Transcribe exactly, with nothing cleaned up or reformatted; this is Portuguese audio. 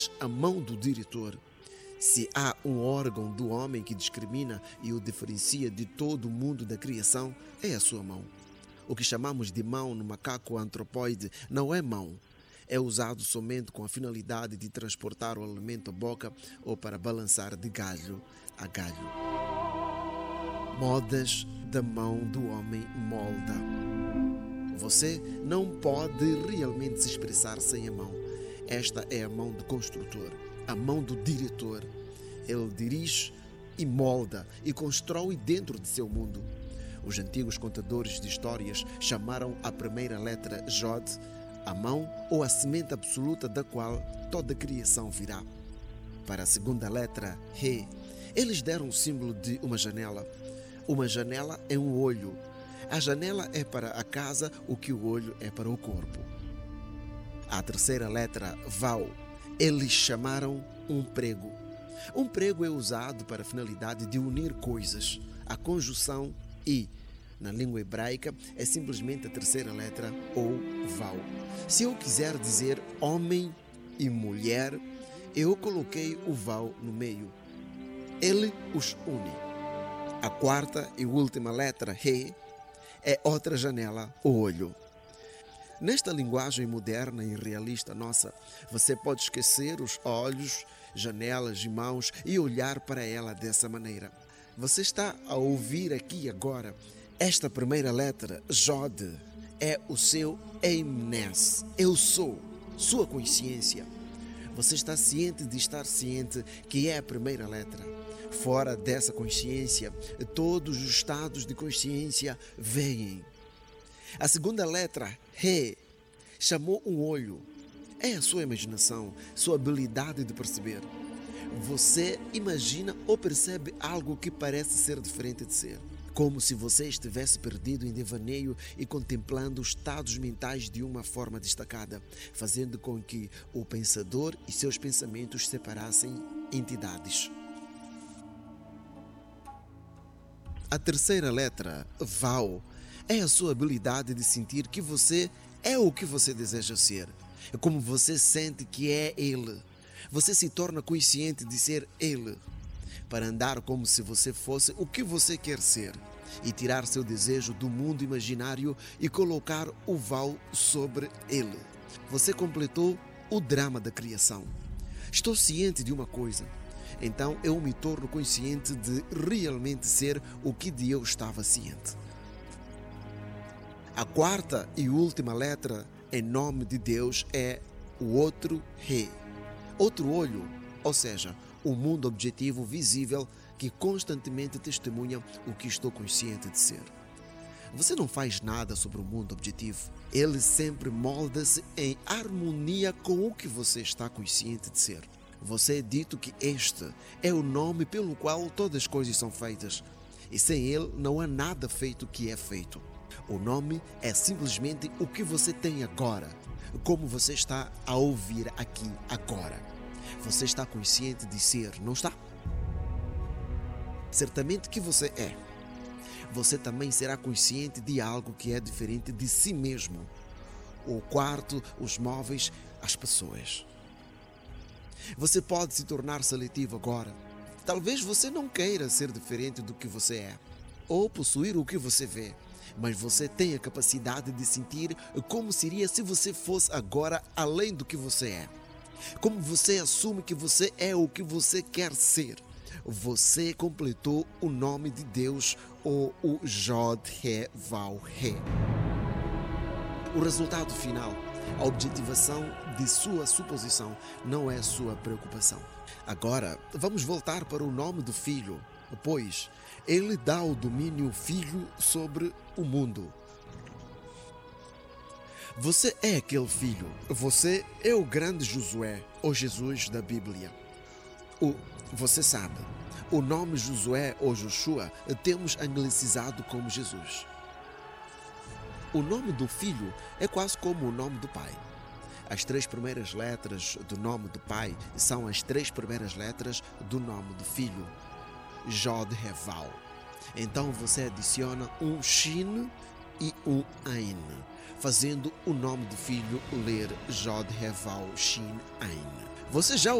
a mão do diretor. Se há um órgão do homem que discrimina e o diferencia de todo o mundo da criação, é a sua mão. O que chamamos de mão no macaco antropóide não é mão. É usado somente com a finalidade de transportar o alimento à boca ou para balançar de galho a galho. Modas da mão do homem molda. Você não pode realmente se expressar sem a mão. Esta é a mão do construtor, a mão do diretor. Ele dirige e molda e constrói dentro de seu mundo. Os antigos contadores de histórias chamaram a primeira letra Jod, a mão ou a semente absoluta da qual toda a criação virá. Para a segunda letra He, eles deram o símbolo de uma janela. Uma janela é um olho. A janela é para a casa o que o olho é para o corpo. A terceira letra Vau, eles chamaram um prego. Um prego é usado para a finalidade de unir coisas. A conjunção I, na língua hebraica, é simplesmente a terceira letra ou Vau. Se eu quiser dizer homem e mulher, eu coloquei o Vau no meio. Ele os une. A quarta e última letra, He, é outra janela, o olho. Nesta linguagem moderna e realista nossa, você pode esquecer os olhos, janelas e mãos e olhar para ela dessa maneira. Você está a ouvir aqui agora. Esta primeira letra, Jod, é o seu Eimnes. Eu sou, sua consciência. Você está ciente de estar ciente que é a primeira letra. Fora dessa consciência, todos os estados de consciência vêm. A segunda letra, He, chamou um olho. É a sua imaginação, sua habilidade de perceber. Você imagina ou percebe algo que parece ser diferente de ser. Como se você estivesse perdido em devaneio e contemplando os estados mentais de uma forma destacada, fazendo com que o pensador e seus pensamentos separassem entidades. A terceira letra, Vau, é a sua habilidade de sentir que você é o que você deseja ser. É como você sente que é ele. Você se torna consciente de ser ele. Para andar como se você fosse o que você quer ser. E tirar seu desejo do mundo imaginário e colocar o Vau sobre ele. Você completou o drama da criação. Estou ciente de uma coisa. Então eu me torno consciente de realmente ser o que de eu estava ciente. A quarta e última letra em nome de Deus é o outro He. Outro olho, ou seja, o mundo objetivo visível que constantemente testemunha o que estou consciente de ser. Você não faz nada sobre o mundo objetivo. Ele sempre molda-se em harmonia com o que você está consciente de ser. Você é dito que este é o nome pelo qual todas as coisas são feitas. E sem ele não há nada feito que é feito. O nome é simplesmente o que você tem agora. Como você está a ouvir aqui agora. Você está consciente de ser, não está? Certamente que você é. Você também será consciente de algo que é diferente de si mesmo. O quarto, os móveis, as pessoas. Você pode se tornar seletivo agora. Talvez você não queira ser diferente do que você é, ou possuir o que você vê, mas você tem a capacidade de sentir como seria se você fosse agora além do que você é. Como você assume que você é o que você quer ser. Você completou o nome de Deus ou o Jod He Vau He. O resultado final, a objetivação de sua suposição, não é sua preocupação. Agora, vamos voltar para o nome do Filho, pois ele dá o domínio Filho sobre o mundo. Você é aquele filho. Você é o grande Josué, ou Jesus da Bíblia. O, você sabe, o nome Josué ou Joshua temos anglicizado como Jesus. O nome do filho é quase como o nome do pai. As três primeiras letras do nome do pai são as três primeiras letras do nome do filho. Jod He Vau. Então você adiciona um Shin e um Ain, fazendo o nome do filho ler Jod Heval Shin Ain. Você já